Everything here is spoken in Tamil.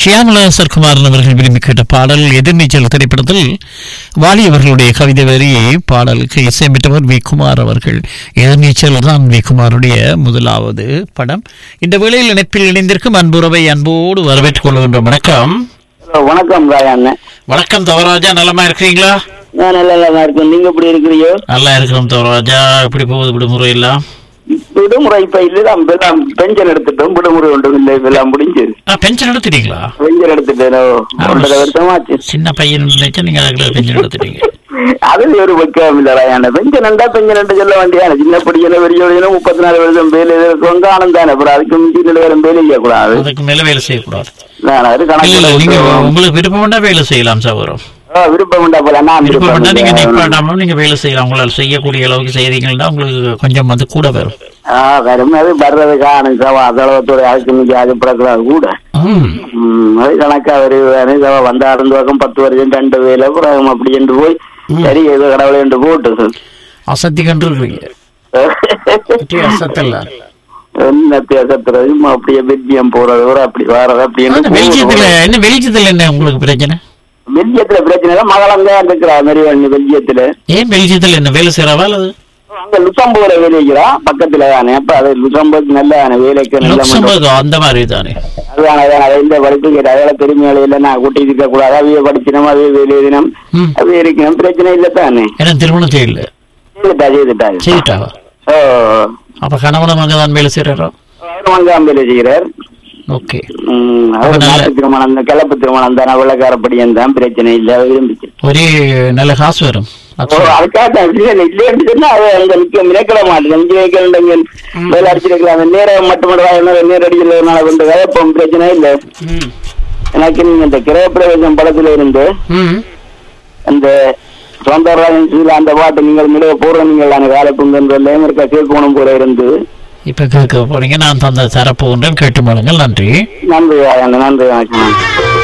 ஷியாமலா சர்க்குமாரன் அவர்கள் விரும்பி கேட்ட பாடல் எதிர்நீச்சல் திரைப்படத்தில் வாலி அவர்களுடைய கவிதை வரி பாடலுக்கு இசையமைத்தவர் வி குமார் அவர்கள். எதிர்நீச்சல் தான் வி குமாருடைய முதலாவது படம். இந்த வேளையில் இணைப்பில் இணைந்திருக்கும் அன்புறவை அன்போடு வரவேற்றுக் கொள்கின்றோம். வணக்கம். வணக்கம் ராஜா. வணக்கம் தவராஜா, நலமா இருக்கிறீங்களா? நான் நல்லா இருக்கேன். நீங்க எப்படி இருக்கிறீங்க? நல்லா இருக்கிறோம் தவராஜா. எப்படி போகுது விடுமுறை எல்லாம்? விடுமுறை இப்ப இல்லதான், பென்ஷன் எடுத்துட்டோம். விடுமுறை ஒன்றும் இல்லை, எல்லாம் முடிஞ்சது. பென்ஷன் எடுத்துட்டீங்களா? பென்ஷன் எடுத்துட்டேன். 1.5 வருஷமாச்சு. சின்ன பையன் நீங்க பென்ஷன் எடுத்துட்டீங்க. அது ஒரு பக்கம் இல்ல ராஜா. பென்ஷன் சொல்ல வேண்டியான சின்ன படிக்கிற பெரிய 34 வருஷம் வேலை இருக்கவங்க ஆனந்தானே. அப்புறம் அதுக்கு முந்தைய வேற வேலை செய்யக்கூடாது. அதுக்கு மேல வேலை செய்யக்கூடாது. உங்களுக்கு விருப்பம் வேலை செய்யலாம் சகோதரம். விருப்பம் நீங்க வேலை செய்யலாம். உங்களால் செய்யக்கூடிய அளவுக்கு செய்தீங்கன்னா உங்களுக்கு கொஞ்சம் வந்து கூட வரும். அது வர்றது காணும் அதளவத்தோட அதுக்கு ஆகப்படக்கூடாது கூட. அது கணக்கா வருவாரு வந்தா 10 வருஷம் 2 வேலை புறம் அப்படி என்று போய் சரி ஏதோ கடவுளை என்று போட்டு அசத்தி கண்டு இருக்கிறீங்க. அசத்தல்ல வித்தியாசத்துறது அப்படியே பெல்ஜியம் போறது அப்படி வர்றது அப்படி. வெளிச்சத்துல என்ன உங்களுக்கு பிரச்சனை? பெல்ஜியத்துல பிரச்சனை மகளங்க இருக்கிறா மெரிவண்ணி பெல்ஜியத்துல. ஏன் பெல்ஜியத்துல என்ன வேலை செய்யறவா? அங்க லுசம்பூர்ல வேலை வைக்கிறா பக்கத்துல தானே. அப்ப அது லுசம்பூர்க்கு நல்ல வேலைக்கு அந்த மாதிரி தானே. அதுதான் இந்த படிப்பு கேட்டு அதெல்லாம் பெருமை வேலையில நான் கூட்டி இருக்க கூடாது. அவைய படிச்சினோம், அவைய வேலை தினம் அவைய இருக்கணும், பிரச்சனை இல்லை தானே. ஏன்னா திருமணம் செய்யல செய்துட்டா. அப்ப கணவனும் அங்கதான் வேலை செய்யறோம். அங்கதான் வேலை செய்கிறார். ஓகே. திருமணம் கலப்பு திருமணம் தானே, வெள்ளக்காரப்படியும் தான், பிரச்சனை இல்லை. விரும்பிச்சு ஒரே நல்ல காசு வரும். அதுக்காக இல்லைன்னு சொன்னா அது நினைக்கிற மாட்டேன். வேலை அடிச்சிருக்கலாம் நேரம் மட்டும் நேரம் அடிக்கிறதுனால வந்து கயப்பம் பிரச்சனை இல்லை. எனக்கு நீங்க இந்த கிரகப்பிரவேசம் படத்துல இருந்து அந்த சௌந்தரராஜன் அந்த பாட்டு நீங்கள் மிளக போடுற நீங்கள் வேலைப்புங்கன்றதுல இருக்கா கேட்கணும் போல இருந்து இப்ப கேட்க போறீங்க. நான் தந்த தரப்பு ஒன்றும் கேட்டு மாடுங்கள். நன்றி. நன்றி நன்றி.